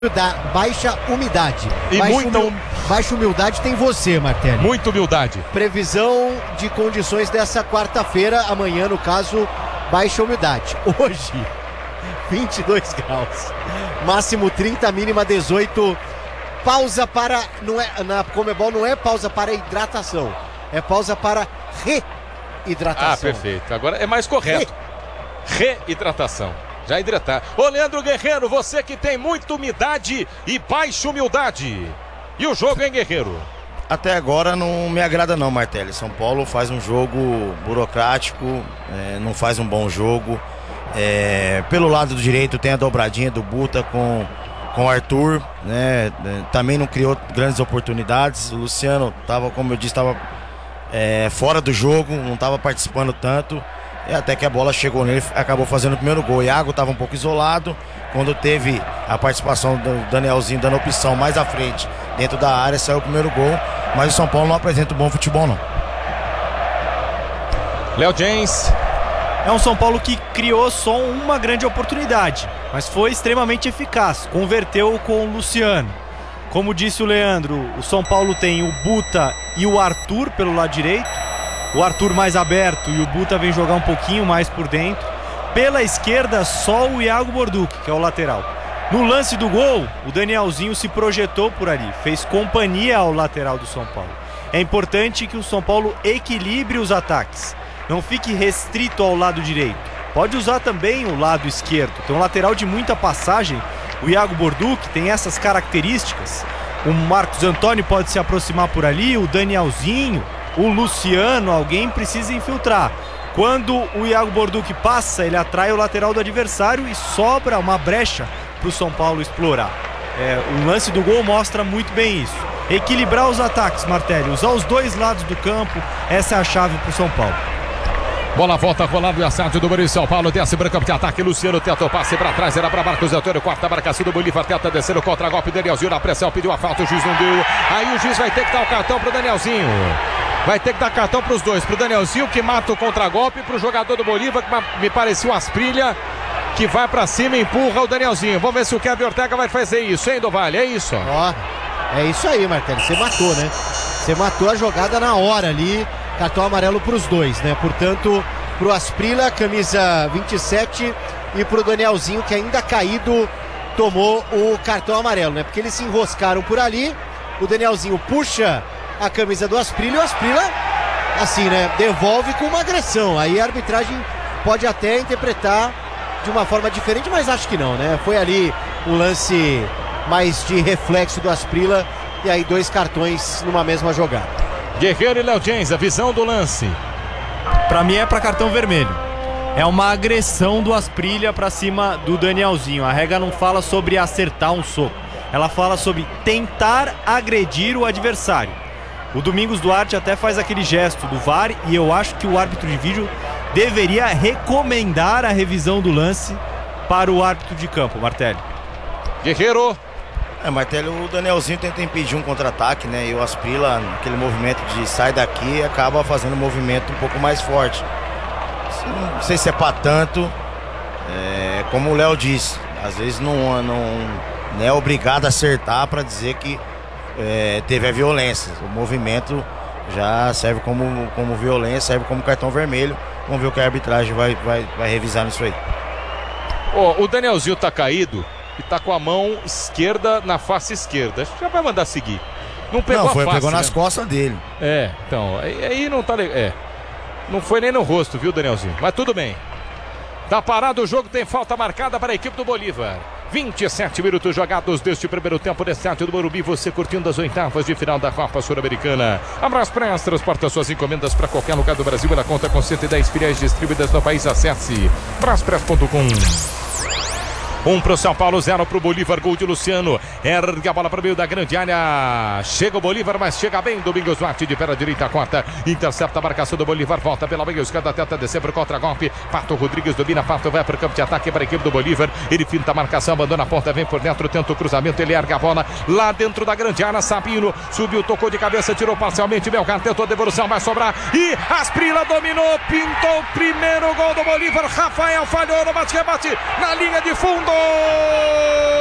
da baixa umidade. E baixa humildade tem você, Martelli. Muita humildade. Previsão de condições dessa quarta-feira, amanhã no caso, baixa umidade. Hoje, 22 graus. Máximo 30, mínima 18. Pausa para, na Conmebol não é pausa para hidratação, é pausa para reidratação. Ah, perfeito. Agora é mais correto. Reidratação. Já hidratar. Ô Leandro Guerreiro, você que tem muita umidade e baixa humildade. E o jogo, hein, Guerreiro? Até agora não me agrada não, Martelli. São Paulo faz um jogo burocrático, não faz um bom jogo. Pelo lado do direito tem a dobradinha do Buta com o Arthur, né? Também não criou grandes oportunidades. O Luciano estava, como eu disse, estava fora do jogo, não estava participando tanto. E até que a bola chegou nele, acabou fazendo o primeiro gol. O Iago estava um pouco isolado. Quando teve a participação do Danielzinho dando opção mais à frente, dentro da área, saiu o primeiro gol. Mas o São Paulo não apresenta um bom futebol, não. Léo James. É um São Paulo que criou só uma grande oportunidade, mas foi extremamente eficaz. Converteu com o Luciano. Como disse o Leandro, o São Paulo tem o Buta e o Arthur pelo lado direito. O Arthur mais aberto e o Buta vem jogar um pouquinho mais por dentro. Pela esquerda, só o Iago Borduc, que é o lateral. No lance do gol, o Danielzinho se projetou por ali, fez companhia ao lateral do São Paulo. É importante que o São Paulo equilibre os ataques, não fique restrito ao lado direito. Pode usar também o lado esquerdo. Tem um lateral de muita passagem, o Iago Borduc tem essas características. O Marcos Antônio pode se aproximar por ali, o Danielzinho, o Luciano, alguém precisa infiltrar. Quando o Iago Borduc passa, ele atrai o lateral do adversário e sobra uma brecha para o São Paulo explorar. O lance do gol mostra muito bem isso. Equilibrar os ataques, Martelli, usar os dois lados do campo, essa é a chave para o São Paulo. Bola volta rolando e assalto do Maurício São Paulo. Desce para o campo de ataque. Luciano tenta o passe para trás. Era para Marcos Antônio. Quarta marcação do Bolívar. Tenta descer o contra-golpe. Danielzinho na pressão. Pediu a falta. O juiz não deu. Aí o juiz vai ter que dar o cartão para o Danielzinho. Vai ter que dar cartão para os dois. Para o Danielzinho, que mata o contra-golpe. Para o jogador do Bolívar, que me parecia o Asprilha, que vai para cima e empurra o Danielzinho. Vamos ver se o Kevin Ortega vai fazer isso, hein, Dovalho? É isso. É isso aí, Martelli. Você matou, né? Você matou a jogada na hora ali. Cartão amarelo para os dois, né? Portanto, pro Asprilla, camisa 27, e pro Danielzinho, que ainda caído, tomou o cartão amarelo, né? Porque eles se enroscaram por ali, o Danielzinho puxa a camisa do Asprilla e o Asprilla, assim, né? Devolve com uma agressão. Aí a arbitragem pode até interpretar de uma forma diferente, mas acho que não, né? Foi ali um lance mais de reflexo do Asprilla, e aí dois cartões numa mesma jogada. Guerreiro e Léo James, a visão do lance. Pra mim é pra cartão vermelho. É uma agressão do Asprilla pra cima do Danielzinho. A regra não fala sobre acertar um soco. Ela fala sobre tentar agredir o adversário. O Domingos Duarte até faz aquele gesto do VAR e eu acho que o árbitro de vídeo deveria recomendar a revisão do lance para o árbitro de campo, Martelli. Guerreiro. Martelli, o Danielzinho tenta impedir um contra-ataque, né? E o Asprilla, aquele movimento de sai daqui, acaba fazendo um movimento um pouco mais forte. Não sei se é pra tanto. Como o Léo disse, às vezes não é obrigado a acertar para dizer que teve a violência. O movimento já serve como violência, serve como cartão vermelho. Vamos ver o que a arbitragem vai revisar nisso aí. O Danielzinho tá caído e tá com a mão esquerda na face esquerda. Acho que já vai mandar seguir. Não pegou a face, pegou nas costas dele. Então, aí não tá legal. Não foi nem no rosto, viu, Danielzinho? Mas tudo bem. Tá parado o jogo, tem falta marcada para a equipe do Bolívar. 27 minutos jogados deste primeiro tempo do estádio do Morumbi. Você curtindo as oitavas de final da Copa Sul-Americana. A Braspress transporta suas encomendas para qualquer lugar do Brasil. Ela conta com 110 filiais distribuídas no país. Acesse braspress.com. 1 pro São Paulo, 0 pro Bolívar, gol de Luciano. Ergue a bola para o meio da grande área. Chega o Bolívar, mas chega bem. Domingos Duarte de pé direita, corta. Intercepta a marcação do Bolívar, volta pela meia esquerda, tenta descer pro contra-golpe. Pato Rodrigues domina, Pato vai pro campo de ataque para a equipe do Bolívar. Ele finta a marcação, abandona a ponta, vem por dentro, tenta o cruzamento, ele ergue a bola lá dentro da grande área. Sabino subiu, tocou de cabeça, tirou parcialmente. Belgar tentou a devolução, vai sobrar. E Asprilla dominou, pintou o primeiro gol do Bolívar. Rafael falhou no bate-rebate na linha de fundo.